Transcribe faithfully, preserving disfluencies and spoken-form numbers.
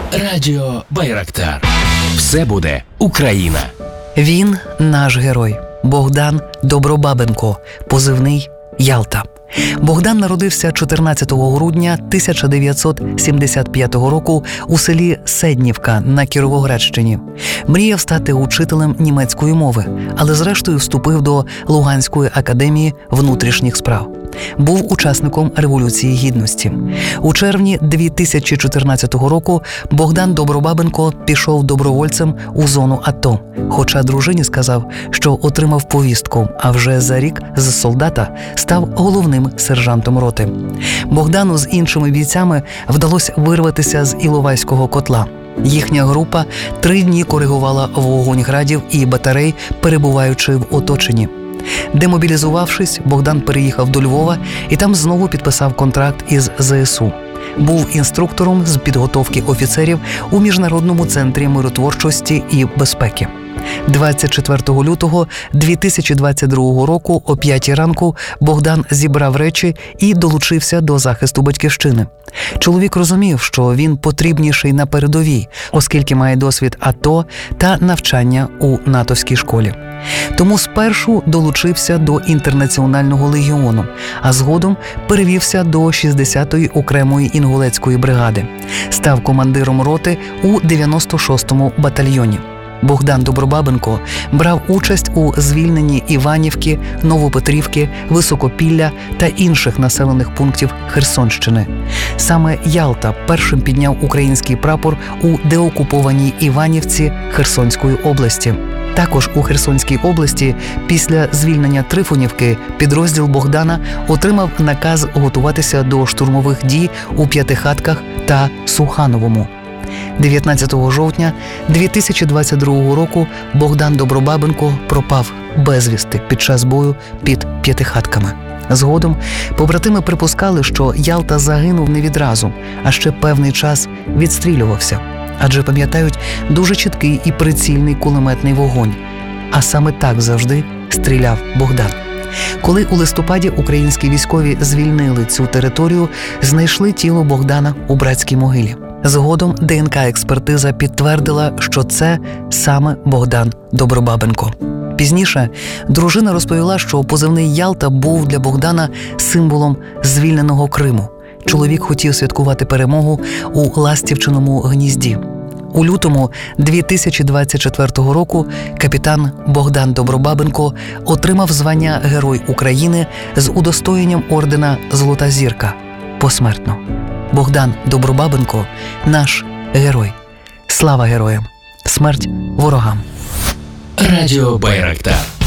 Радіо Байрактар. Все буде Україна. Він наш герой. Богдан Добробабенко, позивний Ялта. Богдан народився чотирнадцятого грудня тисяча дев'ятсот сімдесят п'ятого року у селі Седнівка на Кіровоградщині. Мріяв стати учителем німецької мови, але зрештою вступив до Луганської академії внутрішніх справ. Був учасником Революції Гідності. У червні дві тисячі чотирнадцятого року Богдан Добробабенко пішов добровольцем у зону АТО, хоча дружині сказав, що отримав повістку, а вже за рік з солдата став головним сержантом роти. Богдану з іншими бійцями вдалося вирватися з Іловайського котла. Їхня група три дні коригувала вогонь градів і батарей, перебуваючи в оточенні. Демобілізувавшись, Богдан переїхав до Львова і там знову підписав контракт із ЗСУ. Був інструктором з підготовки офіцерів у Міжнародному центрі миротворчості і безпеки. двадцять четвертого лютого дві тисячі двадцять другого року о п'ятій ранку Богдан зібрав речі і долучився до захисту батьківщини. Чоловік розумів, що він потрібніший на передовій, оскільки має досвід АТО та навчання у натовській школі. Тому спершу долучився до Інтернаціонального легіону, а згодом перевівся до шістдесятої окремої інгулецької бригади. Став командиром роти у дев'яносто шостому батальйоні. Богдан Добробабенко брав участь у звільненні Іванівки, Новопетрівки, Високопілля та інших населених пунктів Херсонщини. Саме Ялта першим підняв український прапор у деокупованій Іванівці Херсонської області. Також у Херсонській області після звільнення Трифонівки підрозділ Богдана отримав наказ готуватися до штурмових дій у П'ятихатках та Сухановому. дев'ятнадцятого жовтня дві тисячі двадцять другого року Богдан Добробабенко пропав безвісти під час бою під П'ятихатками. Згодом побратими припускали, що Ялта загинув не відразу, а ще певний час відстрілювався. Адже пам'ятають дуже чіткий і прицільний кулеметний вогонь. А саме так завжди стріляв Богдан. Коли у листопаді українські військові звільнили цю територію, знайшли тіло Богдана у братській могилі. Згодом ДНК-експертиза підтвердила, що це саме Богдан Добробабенко. Пізніше дружина розповіла, що позивний Ялта був для Богдана символом звільненого Криму. Чоловік хотів святкувати перемогу у Ластівчиному гнізді. У лютому дві тисячі двадцять четвертого року капітан Богдан Добробабенко отримав звання Герой України з удостоєнням ордена «Золота зірка» посмертно. Богдан Добробабенко – наш герой. Слава героям! Смерть ворогам! Радіо Байрактар.